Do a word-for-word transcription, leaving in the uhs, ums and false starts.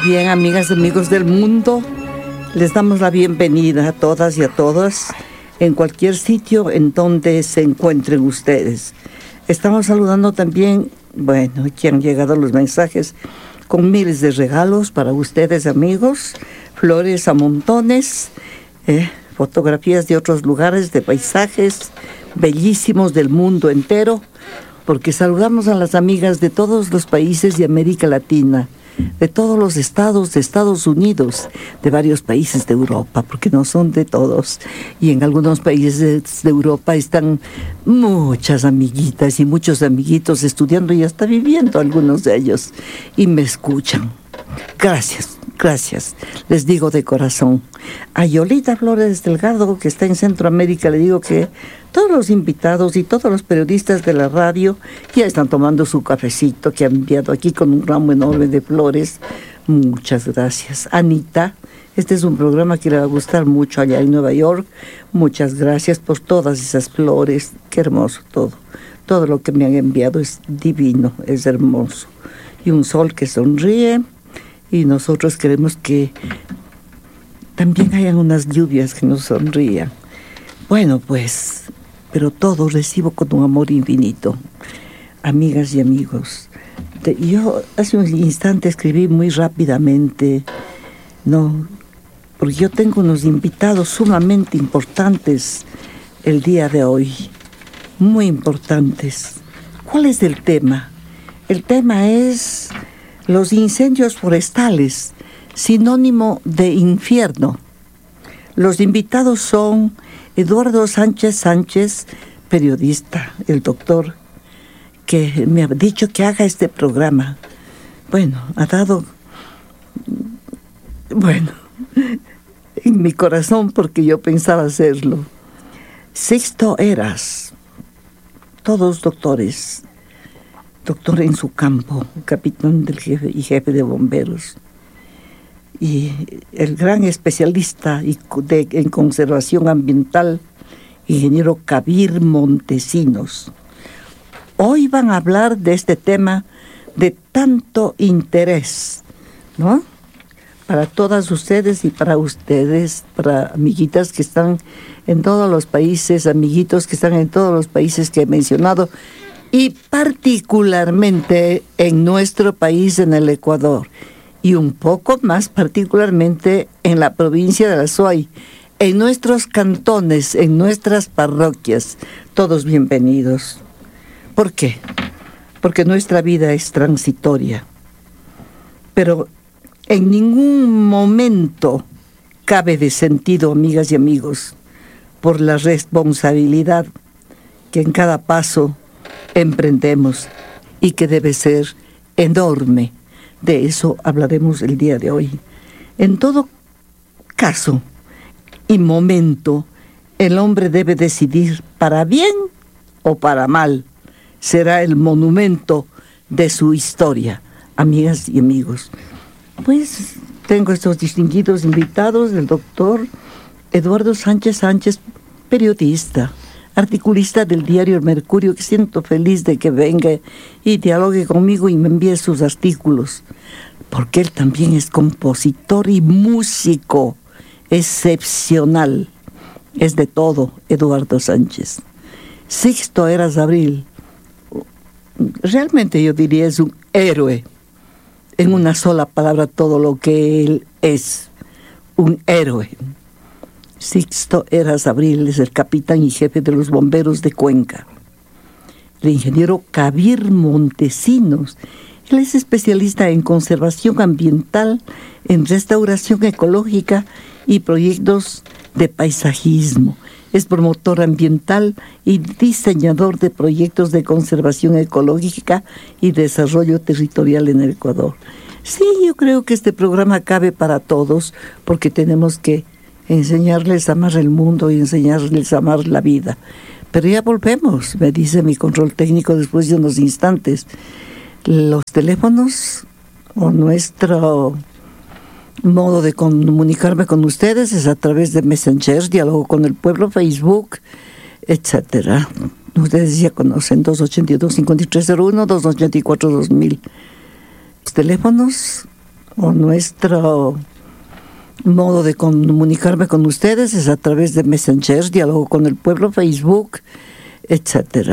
Bien, amigas y amigos del mundo, les damos la bienvenida a todas y a todos en cualquier sitio en donde se encuentren ustedes. Estamos saludando también, bueno, aquí han llegado los mensajes con miles de regalos para ustedes, amigos, flores a montones, eh, fotografías de otros lugares, de paisajes bellísimos del mundo entero, porque saludamos a las amigas de todos los países de América Latina, de todos los estados de Estados Unidos, de varios países de Europa, porque no son de todos. Y en algunos países de Europa están muchas amiguitas y muchos amiguitos estudiando y hasta viviendo, algunos de ellos, y me escuchan. Gracias, gracias, les digo de corazón. A Yolita Flores Delgado, que está en Centroamérica, le digo que todos los invitados y todos los periodistas de la radio ya están tomando su cafecito que han enviado aquí con un ramo enorme de flores. Muchas gracias. Anita, este es un programa que le va a gustar mucho allá en Nueva York. Muchas gracias por todas esas flores. Qué hermoso todo. Todo lo que me han enviado es divino, es hermoso. Y un sol que sonríe. Y nosotros queremos que también hayan unas lluvias que nos sonrían. Bueno, pues, pero todo recibo con un amor infinito. Amigas y amigos, de, yo hace un instante escribí muy rápidamente, no, porque yo tengo unos invitados sumamente importantes el día de hoy, muy importantes. ¿Cuál es el tema? El tema es los incendios forestales, sinónimo de infierno. Los invitados son Eduardo Sánchez Sánchez, periodista, el doctor, que me ha dicho que haga este programa. Bueno, ha dado, bueno, en mi corazón porque yo pensaba hacerlo. Sixto Eras, todos doctores, doctor en su campo, capitán del jefe y jefe de bomberos. Y el gran especialista de, en conservación ambiental, ingeniero Kabir Montesinos. Hoy van a hablar de este tema de tanto interés, ¿no? Para todas ustedes y para ustedes, para amiguitas que están en todos los países, amiguitos que están en todos los países que he mencionado, y particularmente en nuestro país, en el Ecuador. Y un poco más particularmente en la provincia de Azuay, en nuestros cantones, en nuestras parroquias. Todos bienvenidos. ¿Por qué? Porque nuestra vida es transitoria. Pero en ningún momento cabe de sentido, amigas y amigos, por la responsabilidad que en cada paso emprendemos y que debe ser enorme. De eso hablaremos el día de hoy. En todo caso y momento, el hombre debe decidir para bien o para mal. Será el monumento de su historia, amigas y amigos. Pues tengo estos distinguidos invitados, el doctor Eduardo Sánchez Sánchez, periodista, articulista del diario El Mercurio, que siento feliz de que venga y dialogue conmigo y me envíe sus artículos, porque él también es compositor y músico excepcional. Es de todo, Eduardo Sánchez. Sixto Eras Abril, realmente yo diría es un héroe, en una sola palabra todo lo que él es, un héroe. Sixto Eras Abril es el capitán y jefe de los bomberos de Cuenca. El ingeniero Kabir Montesinos, él es especialista en conservación ambiental, en restauración ecológica y proyectos de paisajismo. Es promotor ambiental y diseñador de proyectos de conservación ecológica y desarrollo territorial en el Ecuador. Sí, yo creo que este programa cabe para todos, porque tenemos que enseñarles a amar el mundo y enseñarles a amar la vida. Pero ya volvemos, me dice mi control técnico después de unos instantes. Los teléfonos o nuestro modo de comunicarme con ustedes es a través de Messenger, Diálogo con el Pueblo, Facebook, etcétera. Ustedes ya conocen dos ochenta y dos, cincuenta y tres cero uno, dos ochenta y cuatro, dos mil. Los teléfonos o nuestro modo de comunicarme con ustedes es a través de Messenger, Diálogo con el Pueblo, Facebook, etcétera.